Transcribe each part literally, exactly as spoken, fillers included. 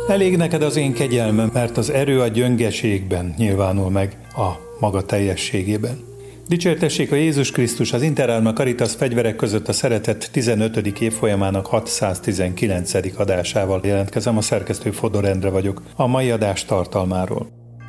Elég neked az én kegyelmem, mert az erő a gyöngeségben nyilvánul meg a maga teljességében. Dicsértessék a Jézus Krisztus, az Interalma Caritas fegyverek között a szeretet tizenötödik évfolyamának hatszáztizenkilencedik adásával jelentkezem, a szerkesztő Fodor Endre vagyok. A mai adás tartalmáról.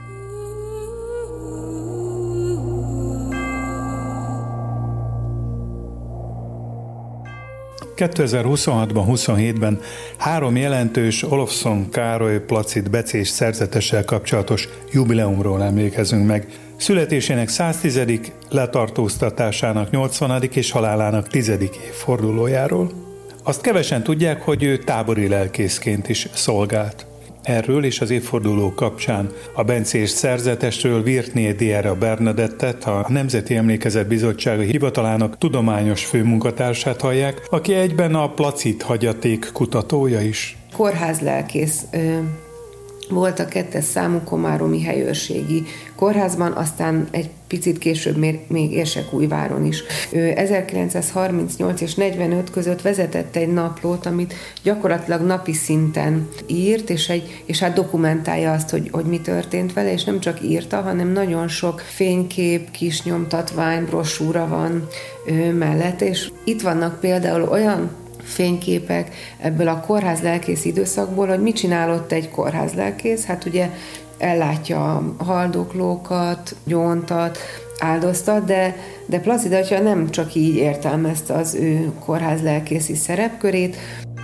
kétezer-huszonhatban huszonhétben három jelentős Olofszon Károly Placid becés szerzetessel kapcsolatos jubileumról emlékezünk meg. Születésének száztizedik, letartóztatásának nyolcvanadik és halálának tizedik évfordulójáról. Azt kevesen tudják, hogy ő tábori lelkészként is szolgált. Erről és az évforduló kapcsán a bencés szerzetesről Virtné Diera Bernadettet, a Nemzeti Emlékezet Bizottsága hivatalának tudományos főmunkatársát hallják, aki egyben a Placid hagyaték kutatója is. Kórházlelkész volt a kettes számú komáromi helyőrségi kórházban, aztán egy picit később még Érsekújváron is. Ő ezerkilencszázharmincnyolc és negyvenöt között vezetett egy naplót, amit gyakorlatilag napi szinten írt, és, egy, és hát dokumentálja azt, hogy, hogy mi történt vele, és nem csak írta, hanem nagyon sok fénykép, kis nyomtatvány, brosúra van ő mellett, és itt vannak például olyan fényképek ebből a kórházlelkész időszakból, hogy mit csinálott egy kórházlelkész. Hát ugye ellátja a haldoklókat, gyóntat, áldoztat, de, de Placid atya nem csak így értelmezte az ő kórházlelkészi szerepkörét,